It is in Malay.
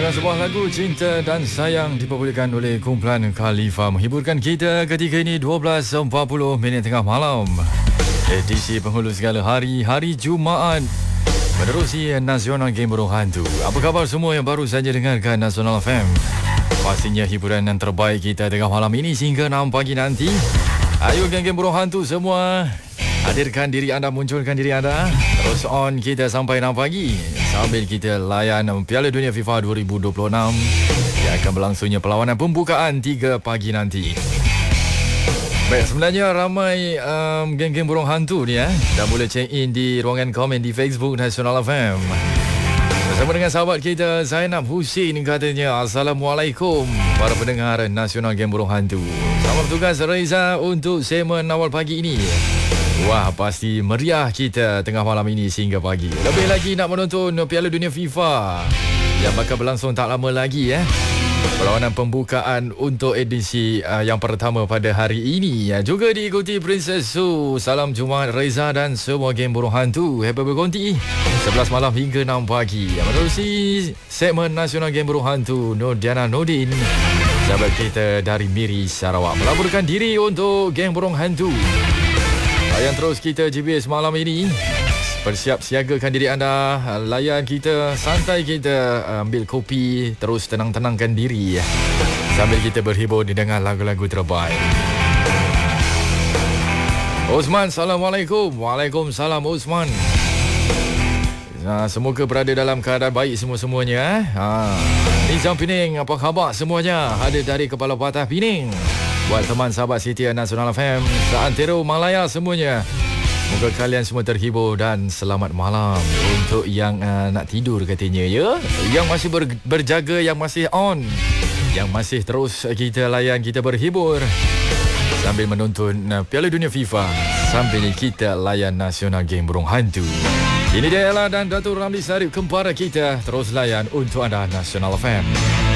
dengan sebuah lagu Cinta dan Sayang diperbolehkan oleh kumpulan Khalifa menghiburkan kita ketika ini 12.40 tengah malam. Edisi penghulu segala hari Jumaat menerusi Nasional Game Burung Hantu. Apa khabar semua yang baru saja dengarkan Nasional FM? Pastinya hiburan yang terbaik kita tengah malam ini sehingga 6 pagi nanti. Ayo geng-geng Burung Hantu semua, hadirkan diri anda, munculkan diri anda. Terus on kita sampai 6 pagi sambil kita layan Piala Dunia FIFA 2026 yang akan berlangsungnya perlawanan pembukaan 3 pagi nanti. Baik, sebenarnya ramai geng-geng Burung Hantu ni dah boleh check in di ruangan komen di Facebook Nasional FM. Bersama dengan sahabat kita Zainab Husin, katanya Assalamualaikum para pendengar Nasional Game Burung Hantu. Selamat bertugas Reza untuk segmen awal pagi ini. Wah, pasti meriah kita tengah malam ini sehingga pagi. Lebih lagi nak menonton Piala Dunia FIFA yang bakal berlangsung tak lama lagi. Perlawanan pembukaan untuk edisi yang pertama pada hari ini juga diikuti Princess Su. Salam Jumaat Reza dan semua geng Burung Hantu. Happy berkonti 11 malam hingga 6 pagi. Menerusi segmen Nasional Game Burung Hantu, Nodiana Nordin, sahabat kita dari Miri Sarawak, melaporkan diri untuk geng Burung Hantu. Layan terus kita GBS malam ini. Bersiap siagakan diri anda, layan kita, santai kita, ambil kopi, terus tenang-tenangkan diri sambil kita berhibur dengan lagu-lagu terbaik. Osman, Assalamualaikum. Waalaikumsalam Osman. Semoga berada dalam keadaan baik semua-semuanya. Nizam Pening, apa khabar semuanya? Hadir dari Kepala Patah Pening. Buat teman sahabat Setia Nasional FM, seantero Malaya semuanya, moga kalian semua terhibur dan selamat malam. Untuk yang nak tidur katanya ya, yang masih berjaga, yang masih on, yang masih terus kita layan, kita berhibur sambil menonton Piala Dunia FIFA, sambil kita layan Nasional Game Burung Hantu. Ini dia Ella dan Datuk Ramli Sarip, kempara kita, terus layan untuk anda Nasional FM.